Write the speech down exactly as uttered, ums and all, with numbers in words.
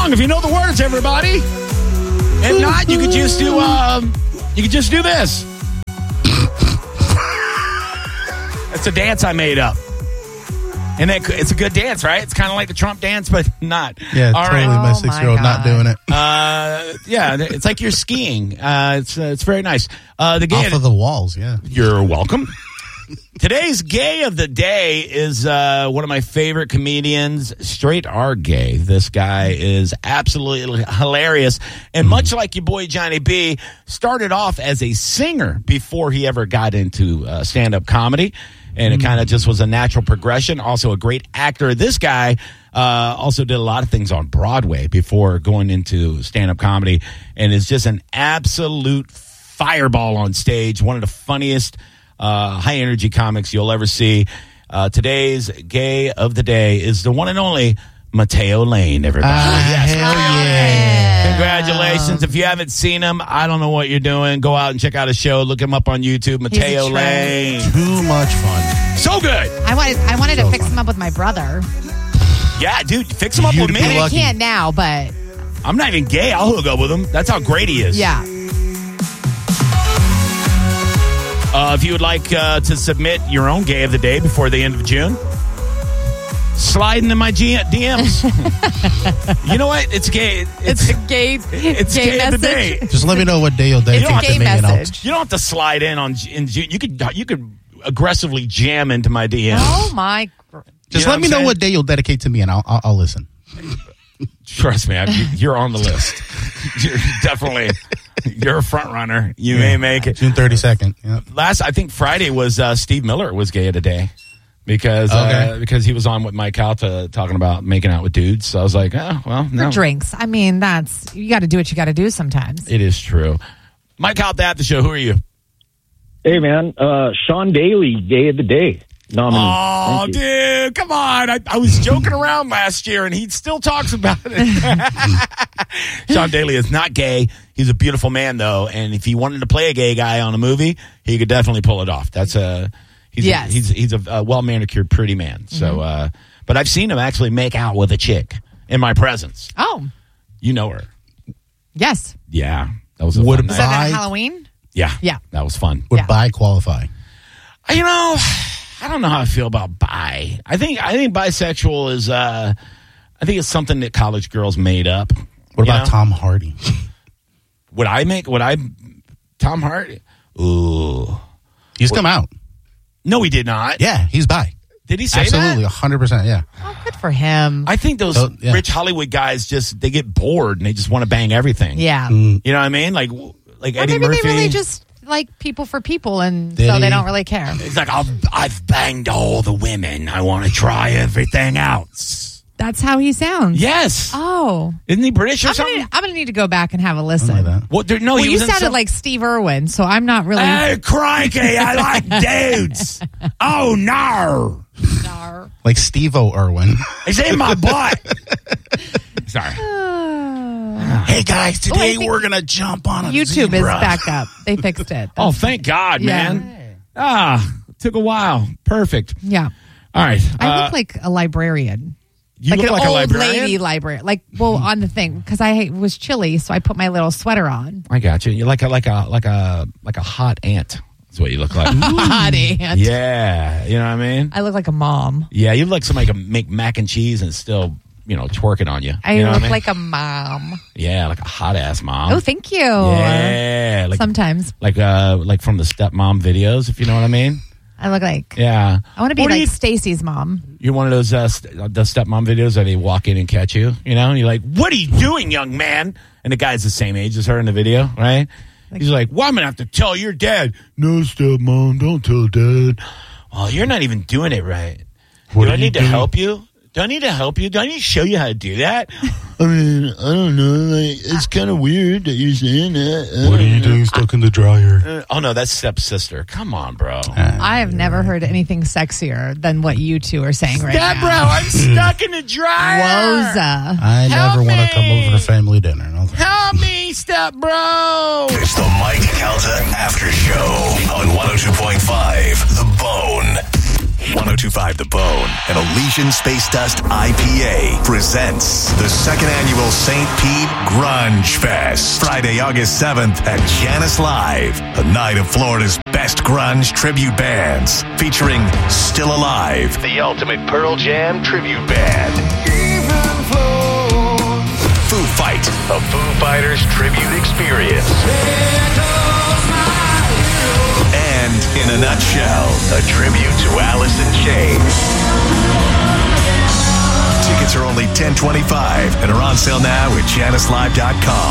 along if you know the words, everybody. If not, you could just do um, you could just do this. It's a dance I made up. And it, it's a good dance, right? It's kind of like the Trump dance, but not. Yeah, All totally. right. My Oh, six-year-old my not doing it. Uh, yeah, it's like you're skiing. Uh, it's uh, it's very nice. Uh, the gay Off of the walls, yeah. You're welcome. Today's gay of the day is uh, one of my favorite comedians, Straight R Gay. This guy is absolutely hilarious. And Mm-hmm. much like your boy Johnny B, started off as a singer before he ever got into uh, stand-up comedy. And it kind of just was a natural progression. Also a great actor. This guy uh, also did a lot of things on Broadway before going into stand-up comedy. And is just an absolute fireball on stage. One of the funniest uh, high-energy comics you'll ever see. Uh, today's gay of the day is the one and only Matteo Lane, everybody. Uh, yes. hell yeah. Congratulations. If you haven't seen him, I don't know what you're doing. Go out and check out his show. Look him up on YouTube, Matteo trend. Lane. Too much fun. So good. I wanted, I wanted to So fix fun. him up with my brother. Yeah, dude, fix him up You'd with be me. I mean, I lucky. can't now, but I'm not even gay. I'll hook up with him. That's how great he is. yeah. Uh, if you would like uh, to submit your own gay of the day before the end of June, slide into my G- D Ms. You know what? It's gay. It's, It's, a gay, it's gay, gay of the message. day. Just let me know what day you'll It's a dedicate gay to me, and I'll- message. You don't have to slide in on in June. You could you could aggressively jam into my D Ms. Oh my! gr- Just You know let me what I'm know saying? what day you'll dedicate to me, and I'll, I'll, I'll listen. Trust me, I, you're on the list. You're definitely you're a front runner. You may make it. June thirty-second. Yeah. Last, I think Friday was uh, Steve Miller was gay of the day because uh, Okay. because he was on with Mike Calta talking about making out with dudes. So I was like, oh well, For no, drinks. I mean, that's you got to do what you got to do sometimes. it is true. Mike Calta at the show. Who are you? Hey, man. Uh, Sean Daly, Gay of the Day nominee. Oh, Thank you. dude, come on. I, I was joking around last year, and he still talks about it. Sean Daly is not gay. He's a beautiful man, though, and if he wanted to play a gay guy on a movie, he could definitely pull it off. That's a he's Yes. a, he's he's a, a well manicured, pretty man. So, uh, but I've seen him actually make out with a chick in my presence. Oh, You know her, yes. yeah. That was a Would fun it Was night. that I- at Halloween? Yeah, Yeah. that was fun. Would Yeah. bi qualify? You know, I don't know how I feel about bi. I think I think bisexual is. Uh, I think it's something that college girls made up. What you about know? Tom Hardy? Would I make? Would I? Tom Hardy? Ooh, He's come out. no, he did not. Yeah, he's bi. Did he say Absolutely, that? one hundred percent, yeah. Oh, good for him. I think those So, yeah. rich Hollywood guys just they get bored and they just want to bang everything. yeah. Mm. you know what I mean? Like like Or Eddie maybe Murphy. they really just like people for people, and Did so they he? don't really care. He's like, I've I've banged all the women. I want to try everything out. That's how he sounds. Yes, Oh, isn't he British or I'm something? gonna, I'm gonna need to go back and have a listen. Something like that. What? There, no, Well, he you was in sounded some- like Steve Irwin, so I'm not really. Hey, crikey, I like dudes. Oh, no. Star. Like Steve-O Irwin. It's in my butt. Sorry. Hey, guys, Oh, I today think we're going to jump on a YouTube zebra. is back up. They fixed it. Oh, thank God, Yeah. man. Ah, took a while. Perfect. Yeah. All right. I uh, look like a librarian. you like look an like old a librarian? lady librarian. Like, well, on the thing, because I was chilly, so I put my little sweater on. I got you. You're like a, like a, like a, like a hot ant. That's what you look like. Hot aunt. Yeah. You know what I mean? I look like a mom. Yeah. You look like somebody can make mac and cheese and still, you know, twerking on you. I you know look what I mean? like a mom. Yeah, like a hot ass mom. Oh, thank you. Yeah. Like, Sometimes like uh like from the stepmom videos, if you know what I mean. I look like Yeah, I want to be What do like you- Stacy's mom. You're one of those uh, st- the stepmom videos that they walk in and catch you. You know, and you're like, "What are you doing, young man?" And the guy's the same age as her in the video, right? He's like, "Well, I'm gonna have to tell your dad." No, stepmom, don't tell dad. Well, you're not even doing it right. What do are I you need to doing? help you? Do I need to help you? Do I need to show you how to do that? I mean, I don't know. Like, it's kind of weird that you're saying that. I What are don't you know. doing stuck in the dryer? Uh, oh no, that's stepsister. Come on, bro. I have never heard anything sexier than what you two are saying right Step, bro, now. I'm stuck in the dryer. Woza. I Help never want to come me. over to family dinner. No. Help me, step, bro. It's the Mike Calta After Show on one oh two point five The Bone. ten twenty-five The Bone and Elysian Space Dust I P A presents the second annual Saint Pete Grunge Fest. Friday, August seventh at Janice Live. A night of Florida's best grunge tribute bands featuring Still Alive, the ultimate Pearl Jam tribute band. Foo Fight, a Foo Fighters tribute experience. And in a nutshell, a tribute to Alice in Chains. Tickets are only ten twenty-five and are on sale now at janice live dot com.